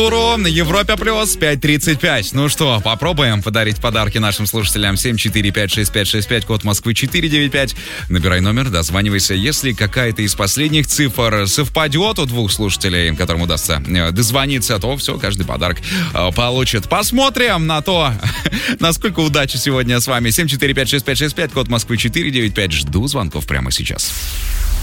На Европе Плюс 5:35. Ну что, попробуем подарить подарки нашим слушателям. 7456565, код Москвы 495. Набирай номер, дозванивайся. Если какая-то из последних цифр совпадет у двух слушателей, которым удастся дозвониться, то все, каждый подарок получит. Посмотрим на то, насколько удачи сегодня с вами. 7456565, код Москвы 495. Жду звонков прямо сейчас.